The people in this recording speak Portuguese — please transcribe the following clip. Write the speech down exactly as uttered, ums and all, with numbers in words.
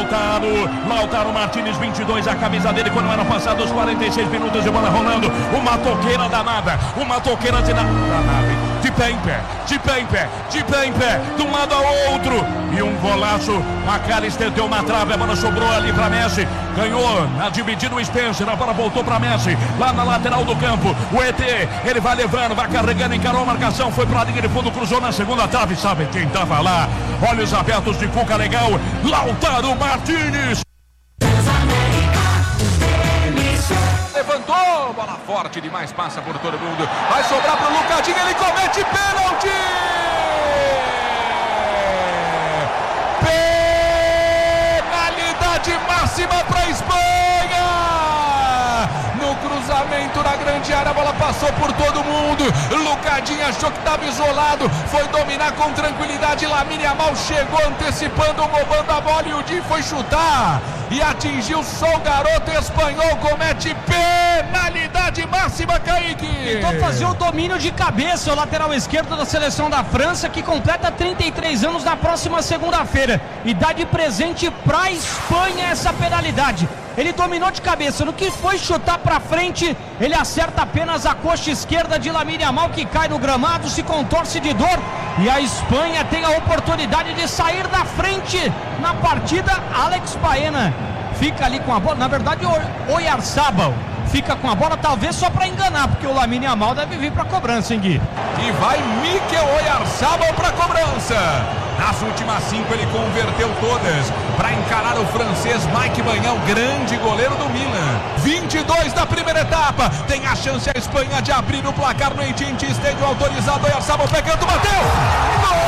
Lautaro, Lautaro Martinez, vinte e dois, a camisa dele quando eram passados quarenta e seis minutos de bola rolando. Uma toqueira danada, uma toqueira de nave. De pé em pé, de pé em pé, de pé em pé, de um lado ao outro. E um golaço, McAllister deu uma trave, a bola sobrou ali para Messi. Ganhou na dividida o Spencer, a bola voltou para Messi, lá na lateral do campo. O E T, ele vai levando, vai carregando, encarou a marcação, foi para a linha de fundo, cruzou na segunda trave. Sabe quem estava lá? Olhos abertos de Cuca, legal. Lautaro Martinez. Levantou, bola forte demais, passa por todo mundo. Vai sobrar para o Lucadinho, ele comete pênalti! Penalidade máxima para a Espanha! No cruzamento na grande área, a bola passou por todo mundo. Lucadinho achou que estava isolado, foi dominar com tranquilidade. Lamine Yamal chegou antecipando, roubando a bola, e o Di foi chutar e atingiu só o garoto espanhol. Comete penalidade máxima, Kaique. Tentou fazer o domínio de cabeça, o lateral esquerdo da seleção da França, que completa trinta e três anos na próxima segunda-feira, e dá de presente para a Espanha essa penalidade. Ele dominou de cabeça, no que foi chutar para frente, ele acerta apenas a coxa esquerda de Lamine Yamal, que cai no gramado, se contorce de dor, e a Espanha tem a oportunidade de sair da frente na partida. Alex Baena fica ali com a bola, na verdade o Oyarzabal fica com a bola, talvez só para enganar, porque o Lamine Yamal deve vir para cobrança, hein, Gui? E vai Mikel Oyarzabal para cobrança. Nas últimas cinco ele converteu todas para encarar o francês Mike Maignan, grande goleiro do Milan. vinte e dois da primeira etapa. Tem a chance a Espanha de abrir o placar no A T and T Stadium, autorizado. Oyarzabal pegando, bateu! Gol!